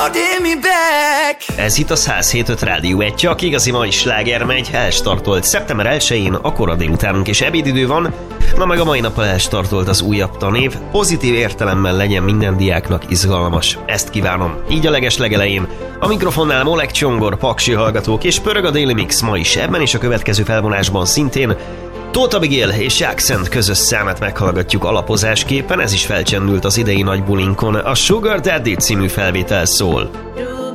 Ez itt a 107.5 Rádió 1, csak igazi mai sláger megy, elstartolt szeptember 1-én, a kora délutánunk és ebédidő van, na meg a mai nappal elstartolt az újabb tanév, pozitív értelemmel legyen minden diáknak izgalmas, ezt kívánom, így a legelején. A mikrofonnál Molek Csongor, Paksi hallgatók és pörög a Daily Mix ma is, ebben és a következő felvonásban szintén Tóth Abigail és Jackson közös számát meghallgatjuk alapozásképpen, ez is felcsendült az idei nagy bulinkon, a Sugar Daddy című felvétel szól.